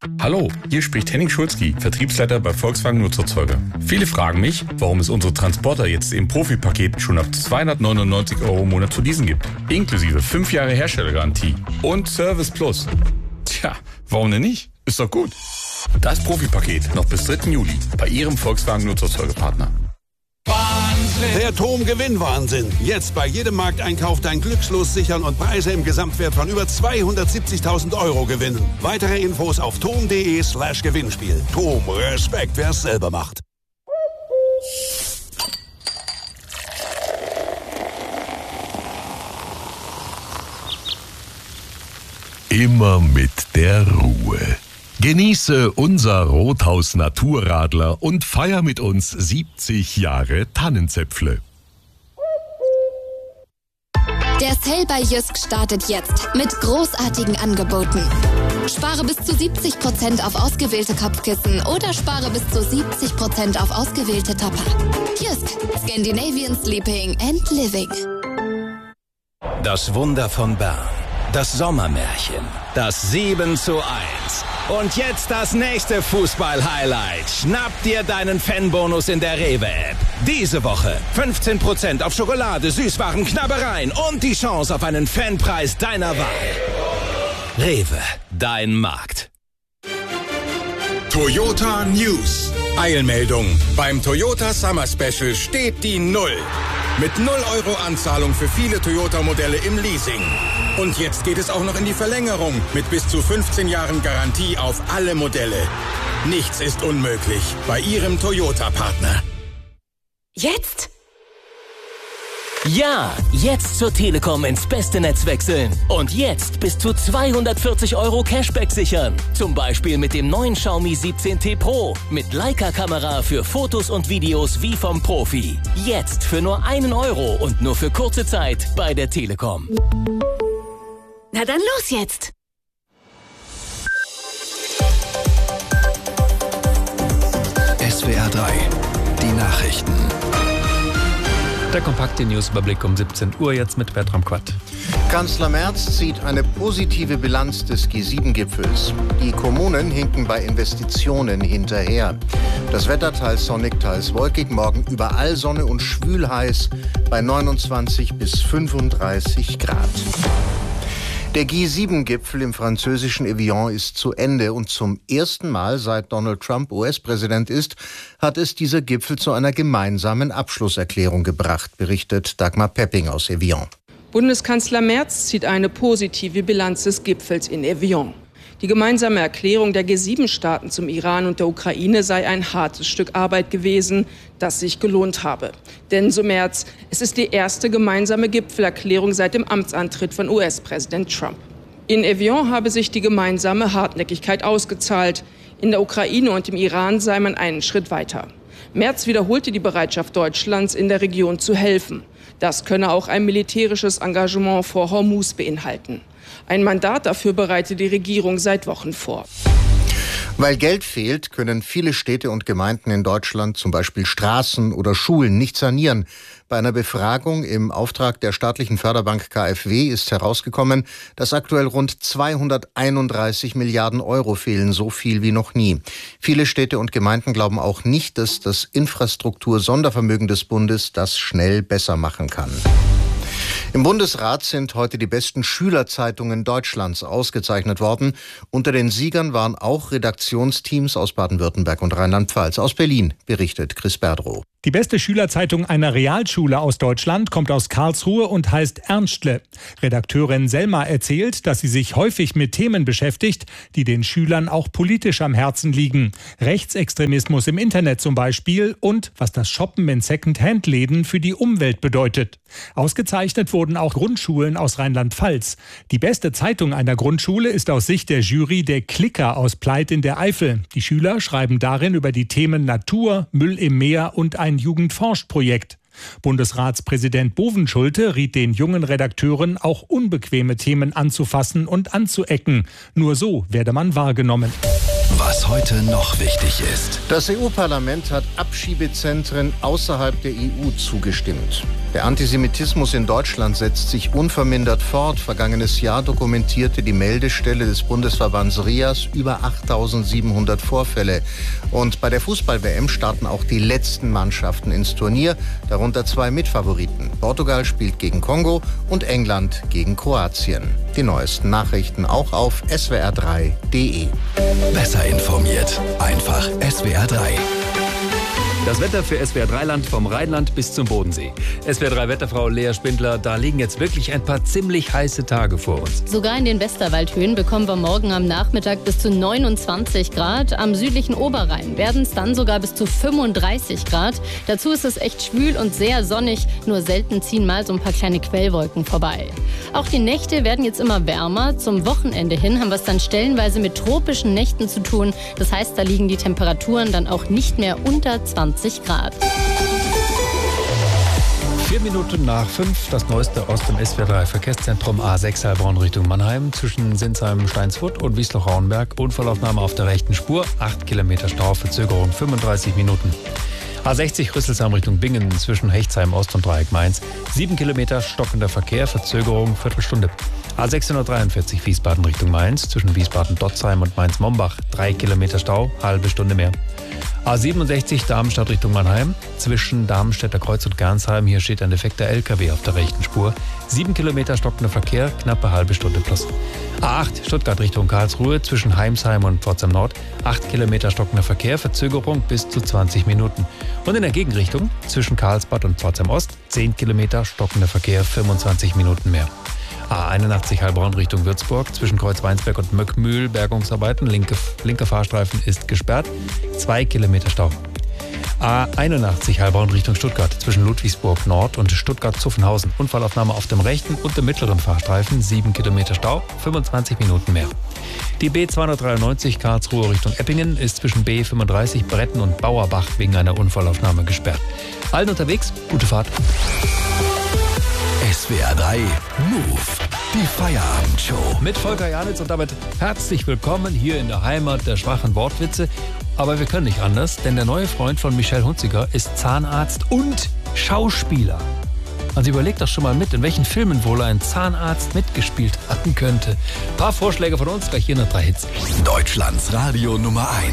Hallo, hier spricht Henning Schulzki, Vertriebsleiter bei Volkswagen Nutzerzeuger. Viele fragen mich, warum es unsere Transporter jetzt im Profipaket schon ab 299 € im Monat zu leasen gibt. Inklusive 5 Jahre Herstellergarantie und Service Plus. Tja, warum denn nicht? Ist doch gut. Das Profipaket noch bis 3. Juli bei Ihrem Volkswagen Nutzerzeugerpartner. Der TOM-Gewinnwahnsinn. Jetzt bei jedem Markteinkauf dein Glückslos sichern und Preise im Gesamtwert von über 270.000 € gewinnen. Weitere Infos auf tom.de/Gewinnspiel. TOM, Respekt, wer es selber macht. Immer mit der Ruhe. Genieße unser Rothaus Naturradler und feier mit uns 70 Jahre Tannenzäpfle. Der Sale bei Jysk startet jetzt mit großartigen Angeboten. Spare bis zu 70% auf ausgewählte Kopfkissen oder spare bis zu 70% auf ausgewählte Topper. Jysk, Scandinavian Sleeping and Living. Das Wunder von Bern. Das Sommermärchen. Das 7:1. Und jetzt das nächste Fußball-Highlight. Schnapp dir deinen Fanbonus in der Rewe-App. Diese Woche 15% auf Schokolade, Süßwaren, Knabbereien und die Chance auf einen Fanpreis deiner Wahl. Rewe, dein Markt. Toyota News. Eilmeldung. Beim Toyota Summer Special steht die 0. Mit 0 € Anzahlung für viele Toyota-Modelle im Leasing. Und jetzt geht es auch noch in die Verlängerung mit bis zu 15 Jahren Garantie auf alle Modelle. Nichts ist unmöglich bei Ihrem Toyota-Partner. Jetzt? Ja, jetzt zur Telekom ins beste Netz wechseln. Und jetzt bis zu 240 € Cashback sichern. Zum Beispiel mit dem neuen Xiaomi 17T Pro. Mit Leica-Kamera für Fotos und Videos wie vom Profi. Jetzt für nur 1 € und nur für kurze Zeit bei der Telekom. Na dann los jetzt! SWR 3, die Nachrichten. Der kompakte Newsüberblick um 17 Uhr jetzt mit Bertram Quatt. Kanzler Merz zieht eine positive Bilanz des G7-Gipfels. Die Kommunen hinken bei Investitionen hinterher. Das Wetter teils sonnig, teils wolkig. Morgen überall Sonne und schwül heiß bei 29 bis 35 Grad. Der G7-Gipfel im französischen Evian ist zu Ende und zum ersten Mal, seit Donald Trump US-Präsident ist, hat es dieser Gipfel zu einer gemeinsamen Abschlusserklärung gebracht, berichtet Dagmar Pepping aus Evian. Bundeskanzler Merz zieht eine positive Bilanz des Gipfels in Evian. Die gemeinsame Erklärung der G7-Staaten zum Iran und der Ukraine sei ein hartes Stück Arbeit gewesen, das sich gelohnt habe. Denn, so Merz, es ist die erste gemeinsame Gipfelerklärung seit dem Amtsantritt von US-Präsident Trump. In Evian habe sich die gemeinsame Hartnäckigkeit ausgezahlt. In der Ukraine und im Iran sei man einen Schritt weiter. Merz wiederholte die Bereitschaft Deutschlands, in der Region zu helfen. Das könne auch ein militärisches Engagement vor Hormuz beinhalten. Ein Mandat dafür bereitet die Regierung seit Wochen vor. Weil Geld fehlt, können viele Städte und Gemeinden in Deutschland zum Beispiel Straßen oder Schulen nicht sanieren. Bei einer Befragung im Auftrag der staatlichen Förderbank KfW ist herausgekommen, dass aktuell rund 231 Milliarden € fehlen, so viel wie noch nie. Viele Städte und Gemeinden glauben auch nicht, dass das Infrastruktur-Sondervermögen des Bundes das schnell besser machen kann. Im Bundesrat sind heute die besten Schülerzeitungen Deutschlands ausgezeichnet worden. Unter den Siegern waren auch Redaktionsteams aus Baden-Württemberg und Rheinland-Pfalz. Aus Berlin berichtet Chris Berdrow. Die beste Schülerzeitung einer Realschule aus Deutschland kommt aus Karlsruhe und heißt Ernstle. Redakteurin Selma erzählt, dass sie sich häufig mit Themen beschäftigt, die den Schülern auch politisch am Herzen liegen. Rechtsextremismus im Internet zum Beispiel und was das Shoppen in Second-Hand-Läden für die Umwelt bedeutet. Ausgezeichnet wurden auch Grundschulen aus Rheinland-Pfalz. Die beste Zeitung einer Grundschule ist aus Sicht der Jury der Klicker aus Pleit in der Eifel. Die Schüler schreiben darin über die Themen Natur, Müll im Meer und ein Jugendforscht-Projekt. Bundesratspräsident Bovenschulte riet den jungen Redakteuren, auch unbequeme Themen anzufassen und anzuecken. Nur so werde man wahrgenommen. Was heute noch wichtig ist. Das EU-Parlament hat Abschiebezentren außerhalb der EU zugestimmt. Der Antisemitismus in Deutschland setzt sich unvermindert fort. Vergangenes Jahr dokumentierte die Meldestelle des Bundesverbands RIAS über 8.700 Vorfälle. Und bei der Fußball-WM starten auch die letzten Mannschaften ins Turnier, darunter 2 Mitfavoriten. Portugal spielt gegen Kongo und England gegen Kroatien. Die neuesten Nachrichten auch auf swr3.de. Besser informiert. Einfach SWR3. Das Wetter für SWR3-Land vom Rheinland bis zum Bodensee. SWR3-Wetterfrau Lea Spindler, da liegen jetzt wirklich ein paar ziemlich heiße Tage vor uns. Sogar in den Westerwaldhöhen bekommen wir morgen am Nachmittag bis zu 29 Grad. Am südlichen Oberrhein werden es dann sogar bis zu 35 Grad. Dazu ist es echt schwül und sehr sonnig. Nur selten ziehen mal so ein paar kleine Quellwolken vorbei. Auch die Nächte werden jetzt immer wärmer. Zum Wochenende hin haben wir es dann stellenweise mit tropischen Nächten zu tun. Das heißt, da liegen die Temperaturen dann auch nicht mehr unter 20 Grad. 4 Minuten nach 5, das Neueste aus dem SWR3-Verkehrszentrum A6 Heilbronn Richtung Mannheim zwischen Sinsheim-Steinsfurt und Wiesloch-Rauenberg. Unfallaufnahme auf der rechten Spur, 8 Kilometer Stau, Verzögerung 35 Minuten. A60 Rüsselsheim Richtung Bingen zwischen Hechtsheim Ost und Dreieck Mainz. 7 Kilometer stockender Verkehr, Verzögerung Viertelstunde. A643 Wiesbaden Richtung Mainz zwischen Wiesbaden-Dotzheim und Mainz-Mombach. 3 Kilometer Stau, halbe Stunde mehr. A67 Darmstadt Richtung Mannheim zwischen Darmstädter Kreuz und Gernsheim. Hier steht ein defekter LKW auf der rechten Spur. 7 Kilometer stockender Verkehr, knappe halbe Stunde plus. A8 Stuttgart Richtung Karlsruhe zwischen Heimsheim und Pforzheim Nord. 8 Kilometer stockender Verkehr, Verzögerung bis zu 20 Minuten. Und in der Gegenrichtung zwischen Karlsbad und Pforzheim Ost 10 Kilometer stockender Verkehr, 25 Minuten mehr. A81 Heilbronn Richtung Würzburg zwischen Kreuzweinsberg und Möckmühl. Bergungsarbeiten, linker Fahrstreifen ist gesperrt. 2 Kilometer Stau. A81 Heilbronn Richtung Stuttgart zwischen Ludwigsburg Nord und Stuttgart-Zuffenhausen. Unfallaufnahme auf dem rechten und dem mittleren Fahrstreifen. 7 Kilometer Stau, 25 Minuten mehr. Die B293 Karlsruhe Richtung Eppingen ist zwischen B35 Bretten und Bauerbach wegen einer Unfallaufnahme gesperrt. Allen unterwegs, gute Fahrt. SWR3 Move, die Feierabendshow. Mit Volker Janitz und damit herzlich willkommen hier in der Heimat der schwachen Wortwitze. Aber wir können nicht anders, denn der neue Freund von Michelle Hunziker ist Zahnarzt und Schauspieler. Also überlegt doch schon mal mit, in welchen Filmen wohl ein Zahnarzt mitgespielt haben könnte. Ein paar Vorschläge von uns, gleich hier noch 3 Hits. Deutschlands Radio Nummer 1.